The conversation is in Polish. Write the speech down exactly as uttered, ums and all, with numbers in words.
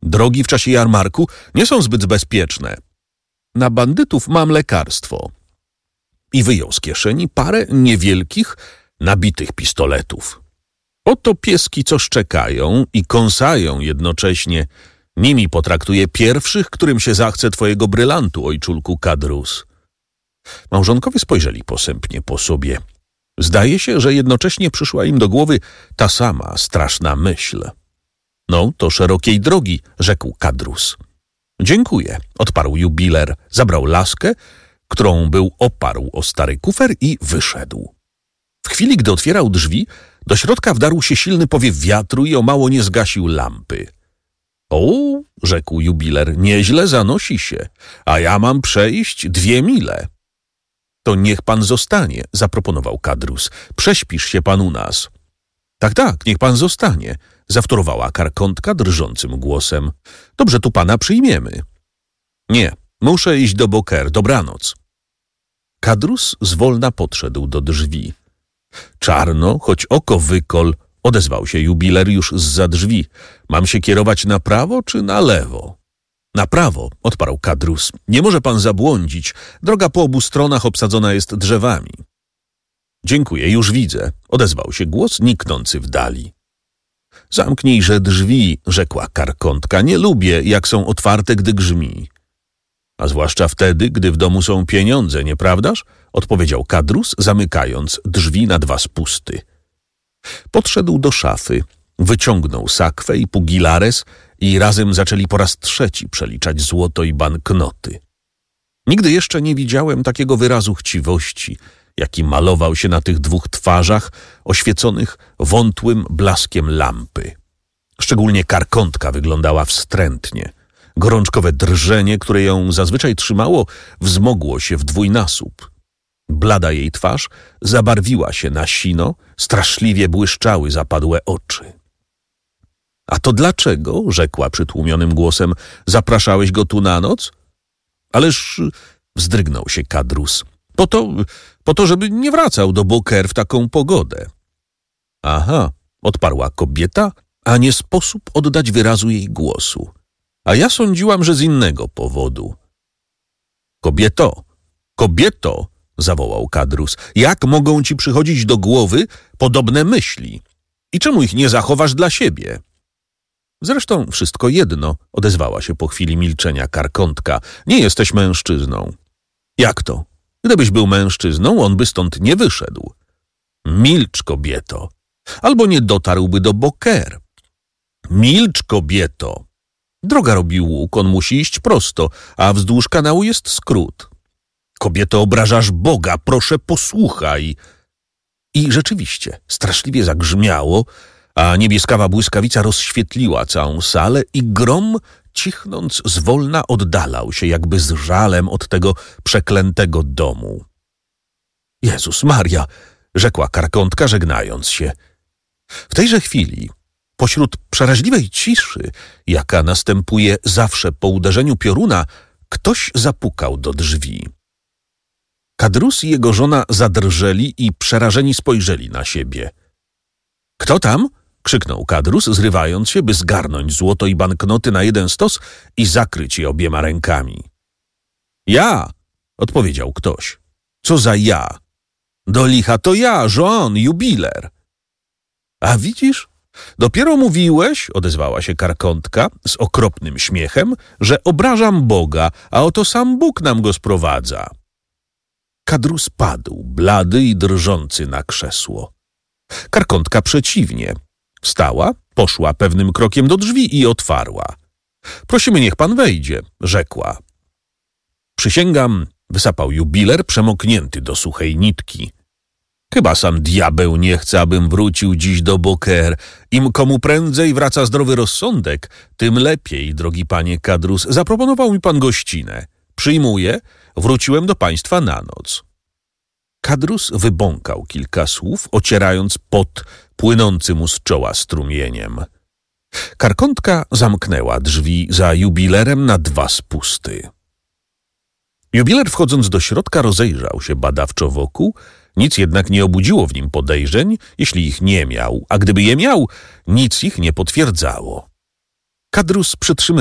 Drogi w czasie jarmarku nie są zbyt bezpieczne. Na bandytów mam lekarstwo. I wyjął z kieszeni parę niewielkich, nabitych pistoletów. Oto pieski, co szczekają i kąsają jednocześnie. Nimi potraktuję pierwszych, którym się zachce twojego brylantu, ojczulku Kadrus. Małżonkowie spojrzeli posępnie po sobie. Zdaje się, że jednocześnie przyszła im do głowy ta sama straszna myśl. No, to szerokiej drogi, rzekł Kadrus. Dziękuję, odparł jubiler, zabrał laskę, którą był oparł o stary kufer i wyszedł. W chwili, gdy otwierał drzwi, do środka wdarł się silny powiew wiatru i o mało nie zgasił lampy. O, rzekł jubiler, nieźle zanosi się, a ja mam przejść dwie mile. To niech pan zostanie, zaproponował Kadrus. Prześpisz się pan u nas. Tak, tak, niech pan zostanie, zawtórowała karkątka drżącym głosem. Dobrze, tu pana przyjmiemy. Nie, muszę iść do Beaucaire, dobranoc. Kadrus zwolna podszedł do drzwi. Czarno, choć oko wykol, odezwał się jubiler już zza drzwi. Mam się kierować na prawo czy na lewo? Na prawo, odparł Kadrus. Nie może pan zabłądzić. Droga po obu stronach obsadzona jest drzewami. Dziękuję, już widzę, odezwał się głos niknący w dali. Zamknijże drzwi, rzekła karkątka. Nie lubię, jak są otwarte, gdy grzmi. A zwłaszcza wtedy, gdy w domu są pieniądze, nieprawdaż? Odpowiedział Kadrus, zamykając drzwi na dwa spusty. Podszedł do szafy, wyciągnął sakwę i pugilares i razem zaczęli po raz trzeci przeliczać złoto i banknoty. Nigdy jeszcze nie widziałem takiego wyrazu chciwości, jaki malował się na tych dwóch twarzach oświeconych wątłym blaskiem lampy. Szczególnie karkątka wyglądała wstrętnie. Gorączkowe drżenie, które ją zazwyczaj trzymało, wzmogło się w dwójnasób. Blada jej twarz zabarwiła się na sino, straszliwie błyszczały zapadłe oczy. A to dlaczego, rzekła przytłumionym głosem, zapraszałeś go tu na noc? Ależ, wzdrygnął się Kadrus, po to, po to, żeby nie wracał do Beaucaire w taką pogodę. Aha, odparła kobieta, a nie sposób oddać wyrazu jej głosu. A ja sądziłam, że z innego powodu. Kobieto, kobieto, zawołał Kadrus, jak mogą ci przychodzić do głowy podobne myśli? I czemu ich nie zachowasz dla siebie? Zresztą wszystko jedno, odezwała się po chwili milczenia karkątka. Nie jesteś mężczyzną. Jak to? Gdybyś był mężczyzną, on by stąd nie wyszedł. Milcz, kobieto. Albo nie dotarłby do Beaucaire. Milcz, kobieto. Droga robi łuk, on musi iść prosto, a wzdłuż kanału jest skrót. Kobieto, obrażasz Boga, proszę posłuchaj. I rzeczywiście straszliwie zagrzmiało, a niebieskawa błyskawica rozświetliła całą salę i grom, cichnąc, zwolna oddalał się jakby z żalem od tego przeklętego domu. Jezus Maria, rzekła karkątka, żegnając się. W tejże chwili, pośród przeraźliwej ciszy, jaka następuje zawsze po uderzeniu pioruna, ktoś zapukał do drzwi. Kadrus i jego żona zadrżeli i przerażeni spojrzeli na siebie. Kto tam? Krzyknął Kadrus, zrywając się, by zgarnąć złoto i banknoty na jeden stos i zakryć je obiema rękami. Ja, odpowiedział ktoś. Co za ja? Do licha to ja, Joan, jubiler. A widzisz? Dopiero mówiłeś, odezwała się karkątka z okropnym śmiechem, że obrażam Boga, a oto sam Bóg nam go sprowadza. Kadrus padł, blady i drżący na krzesło. Karkątka przeciwnie. Wstała, poszła pewnym krokiem do drzwi i otwarła. Prosimy, niech pan wejdzie, rzekła. Przysięgam, wysapał jubiler, przemoknięty do suchej nitki. Chyba sam diabeł nie chce, abym wrócił dziś do Beaucaire. Im komu prędzej wraca zdrowy rozsądek, tym lepiej, drogi panie Kadrus. Zaproponował mi pan gościnę. Przyjmuję, wróciłem do państwa na noc. Kadrus wybąkał kilka słów, ocierając pot płynący mu z czoła strumieniem. Karkątka zamknęła drzwi za jubilerem na dwa spusty. Jubiler, wchodząc do środka, rozejrzał się badawczo wokół. Nic jednak nie obudziło w nim podejrzeń, jeśli ich nie miał, a gdyby je miał, nic ich nie potwierdzało. Kadrus przytrzymywał